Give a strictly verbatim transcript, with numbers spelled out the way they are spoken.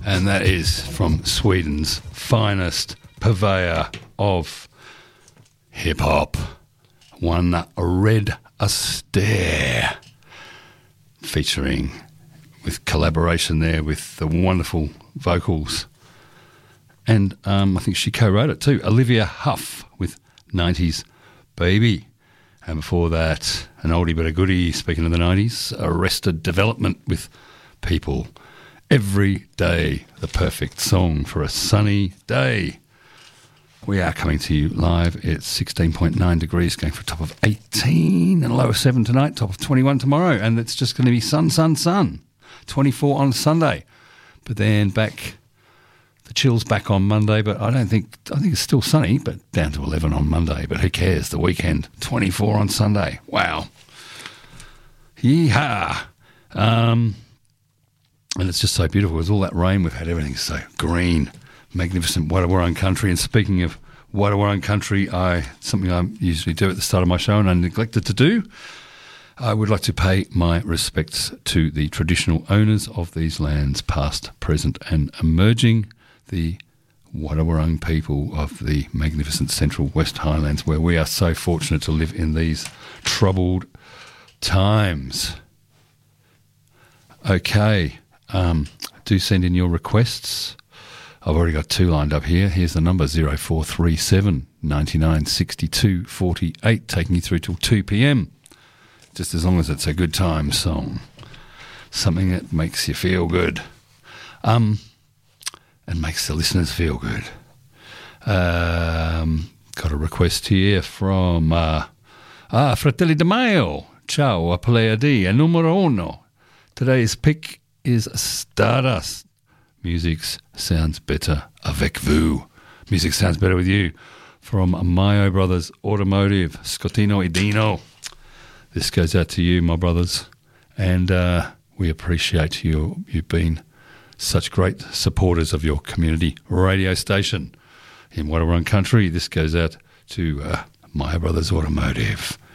and that is from Sweden's finest purveyor of hip-hop, one Red Astaire, featuring, with collaboration there with the wonderful vocals. And um, I think she co-wrote it too, Olivia Huff with nineties Baby. And before that, an oldie but a goodie, speaking of the nineties, Arrested Development with People Every Day, the perfect song for a sunny day. We are coming to you live. It's sixteen point nine degrees, going for a top of eighteen and a low of seven tonight, top of twenty-one tomorrow. And it's just going to be sun, sun, sun. twenty-four on Sunday. But then back, the chill's back on Monday, but I don't think, I think it's still sunny, but down to eleven on Monday. But who cares? The weekend, twenty-four on Sunday. Wow. Yeehaw. Um... And it's just so beautiful. With all that rain we've had, everything's so green, magnificent Wadawurrung country. And speaking of Wadawurrung country, I something I usually do at the start of my show and I neglected to do. I would like to pay my respects to the traditional owners of these lands, past, present and emerging, the Wadawurrung people of the magnificent Central West Highlands, where we are so fortunate to live in these troubled times. Okay. Um, do send in your requests. I've already got two lined up here. Here's the number, zero four three seven, nine nine six two, four eight, taking you through till two p.m. Just as long as it's a good time song. Something that makes you feel good. Um, and makes the listeners feel good. Um, got a request here from uh, ah, Fratelli Di Maio. Ciao, a playa di, a numero uno. Today's pick is Stardust. Music sounds better avec vous. Music sounds better with you. From Mayo Brothers Automotive, Scottino e Dino. This goes out to you, my brothers. And uh, we appreciate you. You've been such great supporters of your community radio station in Wadawurrung country. This goes out to uh, Mayo Brothers Automotive.